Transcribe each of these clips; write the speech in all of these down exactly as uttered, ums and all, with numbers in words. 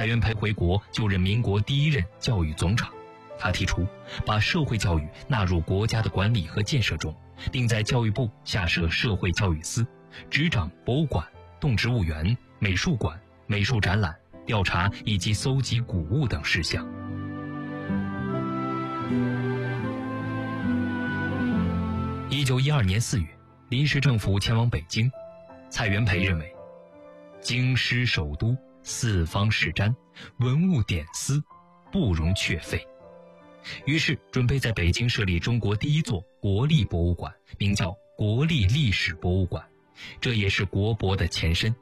蔡元培回国就任民国第一任教育总长。他提出把社会教育纳入国家的管理和建设中，并在教育部下设社会教育司，执掌博物馆、动植物园、美术馆、美术展览、调查以及搜集古物等事项。一九一二年四月，临时政府前往北京，蔡元培认为，京师首都，四方是瞻，文物典司，不容却废。于是准备在北京设立中国第一座国立博物馆，名叫国立历史博物馆，这也是国博的前身。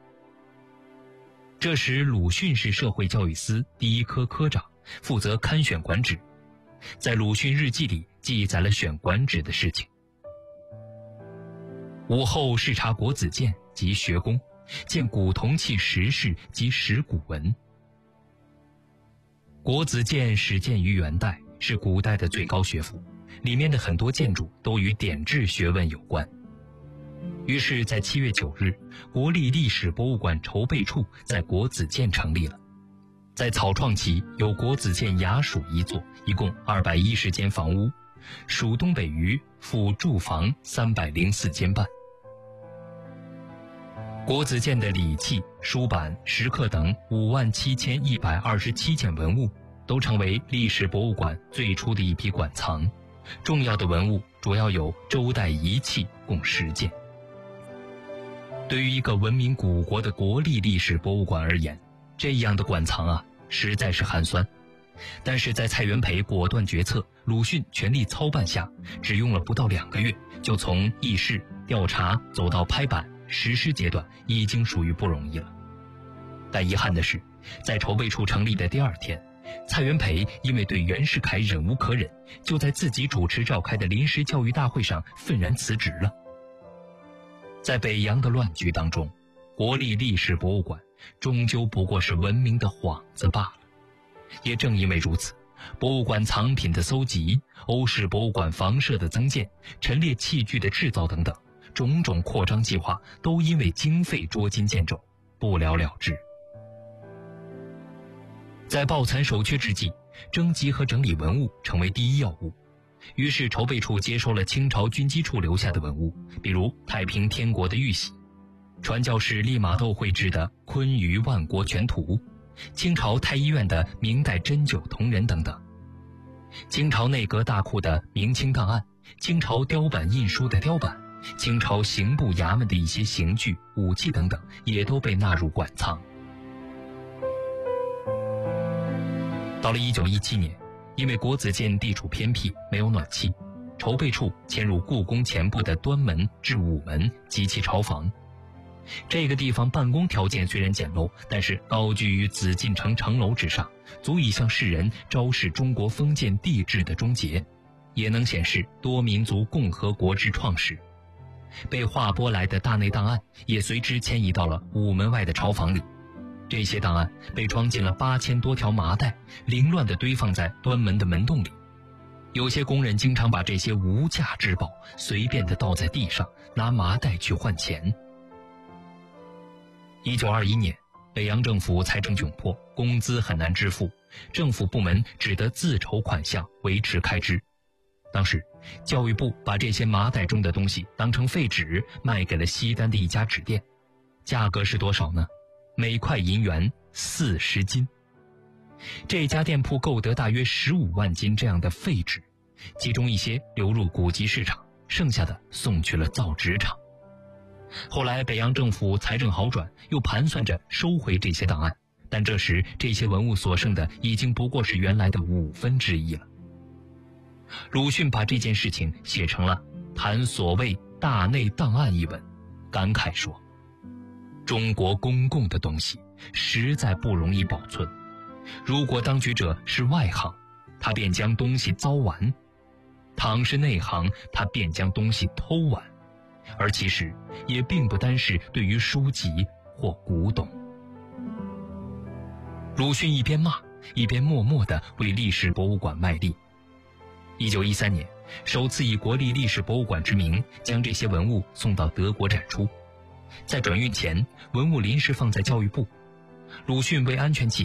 这时鲁迅是社会教育司第一科科长，负责刊选馆址，在鲁迅日记里记载了选馆址的事情。午后视察国子监及学宫，见古铜器石室及石鼓文。国子监始建于元代，是古代的最高学府，里面的很多建筑都与典制学问有关。于是在七月九日，国立历史博物馆筹备处在国子监成立了。在草创期有国子监衙署一座，一共二百一十间房屋，属东北隅附住房三百零四间半。国子监的礼器、书版、石刻等五万七千一百二十七件文物，都成为历史博物馆最初的一批馆藏。重要的文物主要有周代仪器共十件。对于一个文明古国的国立历史博物馆而言，这样的馆藏啊，实在是寒酸。但是在蔡元培果断决策、鲁迅全力操办下，只用了不到两个月，就从议事、调查走到拍板、实施阶段，已经属于不容易了。但遗憾的是，在筹备处成立的第二天，蔡元培因为对袁世凯忍无可忍，就在自己主持召开的临时教育大会上愤然辞职了。在北洋的乱局当中，国立历史博物馆终究不过是文明的幌子罢了。也正因为如此，博物馆藏品的搜集、欧式博物馆房舍的增建、陈列器具的制造等等种种扩张计划，都因为经费捉襟见肘，不了了之。在抱残守缺之际，征集和整理文物成为第一要务。于是筹备处接收了清朝军机处留下的文物，比如太平天国的玉玺，传教士利玛窦绘制的昆舆万国全图，清朝太医院的明代针灸铜人等等。清朝内阁大库的明清档案，清朝雕版印书的雕版，清朝刑部衙门的一些刑具、武器等等，也都被纳入馆藏。到了一九一七年，因为国子监地处偏僻，没有暖气，筹备处迁入故宫前部的端门至午门及其朝房。这个地方办公条件虽然简陋，但是高居于紫禁城城楼之上，足以向世人昭示中国封建帝制的终结，也能显示多民族共和国之创始。被划拨来的大内档案也随之迁移到了午门外的朝房里。这些档案被装进了八千多条麻袋，凌乱地堆放在端门的门洞里。有些工人经常把这些无价之宝随便地倒在地上，拿麻袋去换钱。一九二一年，北洋政府财政窘迫，工资很难支付，政府部门只得自筹款项维持开支。当时教育部把这些麻袋中的东西当成废纸卖给了西单的一家纸店，价格是多少呢？每块银元四十斤。这家店铺购得大约十五万斤这样的废纸，其中一些流入古籍市场，剩下的送去了造纸厂。后来北洋政府财政好转，又盘算着收回这些档案，但这时这些文物所剩的已经不过是原来的五分之一了。鲁迅把这件事情写成了《谈所谓大内档案》一文，感慨说，中国公共的东西实在不容易保存，如果当局者是外行，他便将东西糟完；倘是内行，他便将东西偷完。而其实也并不单是对于书籍或古董。鲁迅一边骂，一边默默地为历史博物馆卖力。一九一三年，首次以国立历史博物馆之名将这些文物送到德国展出。在转运前，文物临时放在教育部。鲁迅为安全起